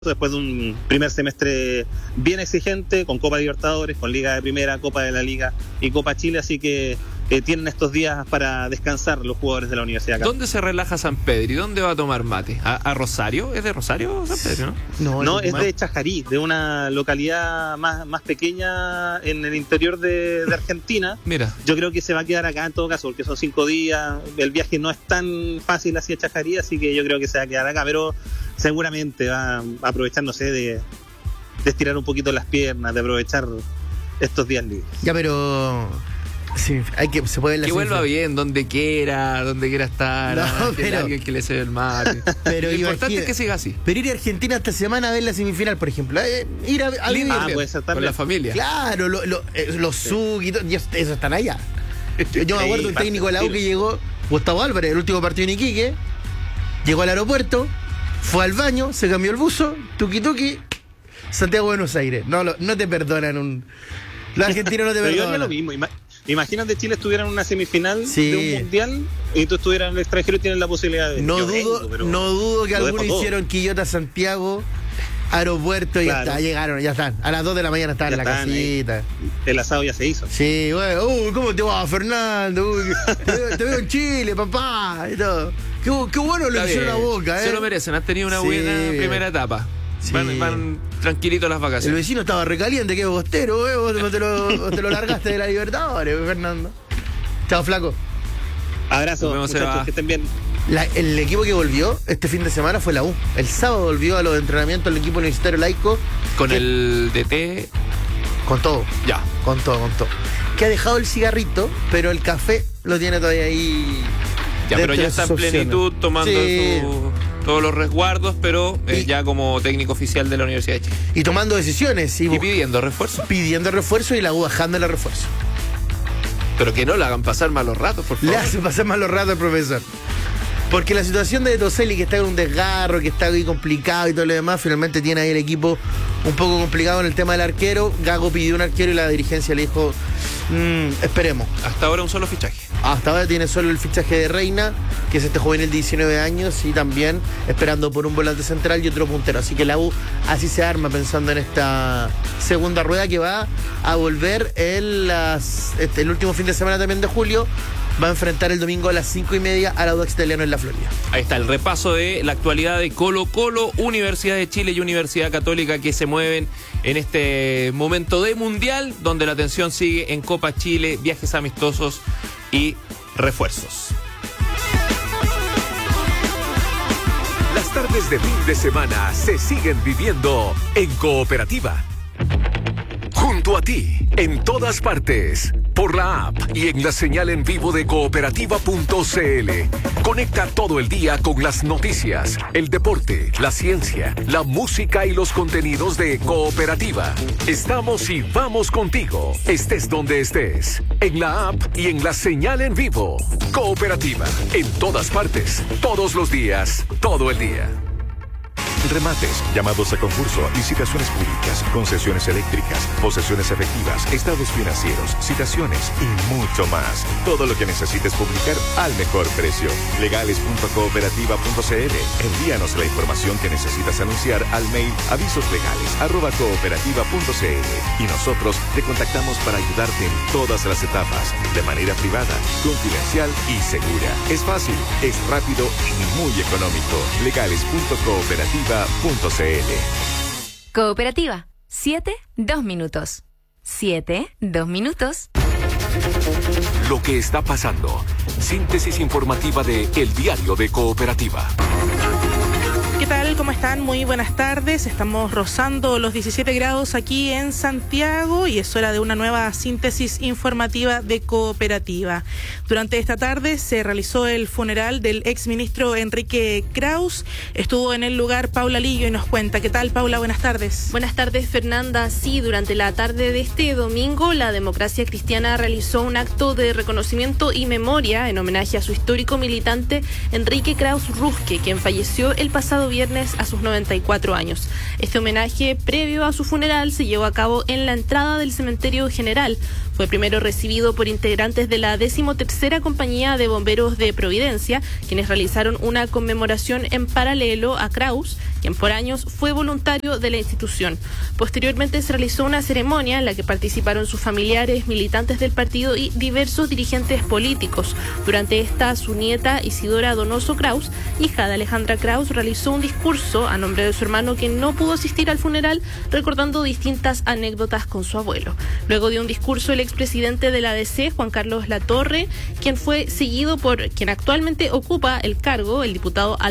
después de un primer semestre bien exigente, con Copa Libertadores, con Liga de Primera, Copa de la Liga y Copa Chile, así que tienen estos días para descansar los jugadores de la Universidad Católica. ¿Dónde se relaja San Pedro y dónde va a tomar mate? ¿A Rosario? ¿Es de Rosario San Pedro, no? No, es de Chajarí, de una localidad más pequeña en el interior de Argentina. Mira. Yo creo que se va a quedar acá en todo caso, porque son 5 días, el viaje no es tan fácil hacia Chajarí, así que yo creo que se va a quedar acá, pero seguramente va aprovechándose de estirar un poquito las piernas, de aprovechar estos días libres. Ya, pero sí, se puede ver la que vuelva bien, donde quiera estar, pero alguien que le cede el mate. Pero lo importante es que siga así. Pero ir a Argentina esta semana a ver la semifinal, por ejemplo, ir a vivir puede ser con la familia. Claro, los SUG y todo, eso están allá. Yo me acuerdo un técnico de la U que llegó, Gustavo Álvarez, el último partido en Iquique, llegó al aeropuerto, fue al baño, se cambió el buzo, tuki, Santiago, Buenos Aires. No te perdonan los argentinos no te perdonan. Yo haría lo mismo. Imagínate Chile estuviera en una semifinal de un mundial y tú estuvieras en el extranjero y tienes la posibilidad de... No dudo que algunos hicieron Quillota Santiago, aeropuerto y ya llegaron, ya están. A las 2 de la mañana estaban en la casita. El asado ya se hizo. Sí, bueno, ¿cómo te va, Fernando? Te veo en Chile, papá, y todo. Qué bueno lo hicieron a Boca, Se lo merecen, han tenido una buena primera etapa. Sí. Van tranquilitos las vacaciones. El vecino estaba recaliente, que bostero, vos te lo largaste de la Libertadores, Fernando. Chao, flaco. Abrazo, muchachos, que estén bien. El equipo que volvió este fin de semana fue la U. El sábado volvió a los entrenamientos el equipo universitario laico. Con el DT. Con todo. Ya. Con todo. Que ha dejado el cigarrito, pero el café lo tiene todavía ahí. Ya, pero ya está en plenitud tomando todos los resguardos, pero ya como técnico oficial de la Universidad de Chile. Y tomando decisiones. Y pidiendo refuerzo. Pidiendo refuerzo y la U bajando el refuerzo. Pero que no le hagan pasar malos ratos, por favor. Le hace pasar malos ratos al profesor. Porque la situación de Toselli, que está en un desgarro, que está ahí complicado y todo lo demás, finalmente tiene ahí el equipo un poco complicado en el tema del arquero. Gago pidió un arquero y la dirigencia le dijo, esperemos. Hasta ahora un solo fichaje. Hasta ahora tiene solo el fichaje de Reina, que es este joven de 19 años, y también esperando por un volante central y otro puntero. Así que la U así se arma pensando en esta segunda rueda que va a volver el último fin de semana también de julio. Va a enfrentar el domingo a las 5:30 a la Audax Italiano en la Florida. Ahí está el repaso de la actualidad de Colo-Colo, Universidad de Chile y Universidad Católica, que se mueven en este momento de Mundial, donde la atención sigue en Copa Chile, viajes amistosos y refuerzos. Las tardes de fin de semana se siguen viviendo en Cooperativa. Junto a ti, en todas partes, por la app y en la señal en vivo de cooperativa.cl. Conecta todo el día con las noticias, el deporte, la ciencia, la música y los contenidos de Cooperativa. Estamos y vamos contigo, estés donde estés, en la app y en la señal en vivo. Cooperativa, en todas partes, todos los días, todo el día. Remates, llamados a concurso, licitaciones públicas, concesiones eléctricas, posesiones efectivas, estados financieros, citaciones y mucho más. Todo lo que necesites publicar al mejor precio. Legales.cooperativa.cl. Envíanos la información que necesitas anunciar al mail avisoslegales@cooperativa.cl y nosotros te contactamos para ayudarte en todas las etapas, de manera privada, confidencial y segura. Es fácil, es rápido y muy económico. Legales.cooperativa.cl. Cooperativa, 7-2 minutos. 7-2 minutos. Lo que está pasando. Síntesis informativa de El Diario de Cooperativa. ¿Qué tal? ¿Cómo están? Muy buenas tardes. Estamos rozando los 17 grados aquí en Santiago y es hora de una nueva síntesis informativa de Cooperativa. Durante esta tarde se realizó el funeral del exministro Enrique Kraus. Estuvo en el lugar Paula Lillo y nos cuenta. ¿Qué tal, Paula? Buenas tardes. Buenas tardes, Fernanda. Sí, durante la tarde de este domingo, la Democracia Cristiana realizó un acto de reconocimiento y memoria en homenaje a su histórico militante Enrique Kraus Rusque, quien falleció el pasado viernes a sus 94 años. Este homenaje previo a su funeral se llevó a cabo en la entrada del cementerio general. Fue primero recibido por integrantes de la 13ª Compañía de Bomberos de Providencia, quienes realizaron una conmemoración en paralelo a Kraus, quien por años fue voluntario de la institución. Posteriormente se realizó una ceremonia en la que participaron sus familiares, militantes del partido y diversos dirigentes políticos. Durante esta, su nieta Isidora Donoso Kraus, hija de Alejandra Kraus, realizó un discurso a nombre de su hermano, que no pudo asistir al funeral, recordando distintas anécdotas con su abuelo. Luego de un discurso, el expresidente de la ADC, Juan Carlos Latorre, quien fue seguido por quien actualmente ocupa el cargo, el diputado